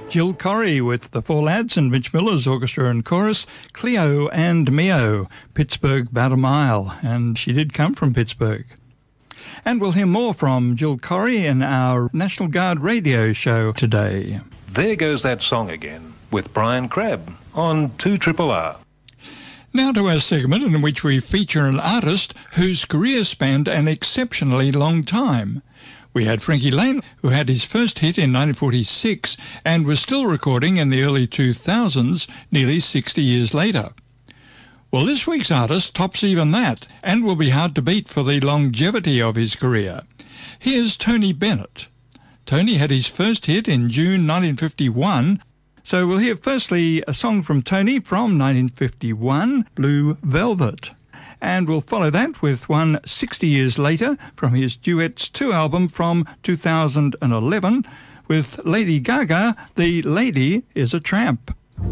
Jill Corey with the Four Lads and Mitch Miller's orchestra and chorus, Cleo and Mio, Pittsburgh About a Mile, and she did come from Pittsburgh. And we'll hear more from Jill Corey in our National Guard radio show today. There Goes That Song Again with Brian Crabb on 2RRR. Now to our segment in which we feature an artist whose career spanned an exceptionally long time. We had Frankie Laine, who had his first hit in 1946 and was still recording in the early 2000s, nearly 60 years later. Well, this week's artist tops even that and will be hard to beat for the longevity of his career. Here's Tony Bennett. Tony had his first hit in June 1951, so we'll hear firstly a song from Tony from 1951, Blue Velvet. And we'll follow that with one 60 years later from his Duets 2 album from 2011 with Lady Gaga, The Lady is a Tramp.